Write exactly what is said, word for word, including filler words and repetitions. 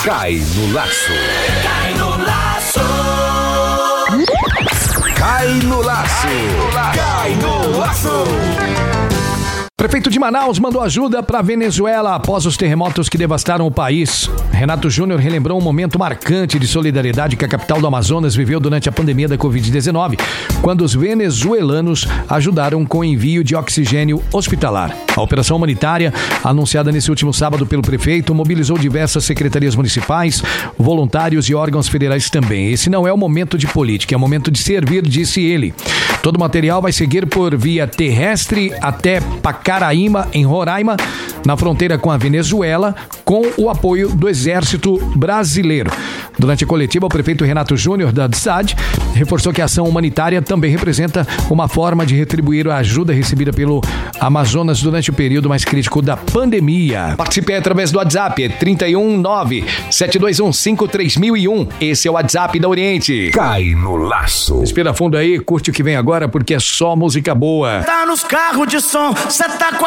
Cai no laço. Cai no laço. Cai no laço. Cai no laço. Prefeito de Manaus mandou ajuda para Venezuela após os terremotos que devastaram o país. Renato Júnior relembrou um momento marcante de solidariedade que a capital do Amazonas viveu durante a pandemia da covid dezenove, quando os venezuelanos ajudaram com o envio de oxigênio hospitalar. A operação humanitária, anunciada nesse último sábado pelo prefeito, mobilizou diversas secretarias municipais, voluntários e órgãos federais também. Esse não é o momento de política, é o momento de servir, disse ele. Todo o material vai seguir por via terrestre até Pacaraima, em Roraima, na fronteira com a Venezuela, com o apoio do Exército Brasileiro. Durante a coletiva, o prefeito Renato Júnior, da D S A D, reforçou que a ação humanitária também representa uma forma de retribuir a ajuda recebida pelo Amazonas durante o período mais crítico da pandemia. Participe através do WhatsApp, é trinta e um, nove sete dois um, cinco três mil e um. Esse é o WhatsApp da Oriente. Cai no laço. Respira fundo aí, curte o que vem agora, porque é só música boa. Tá nos carros de som, cê tá com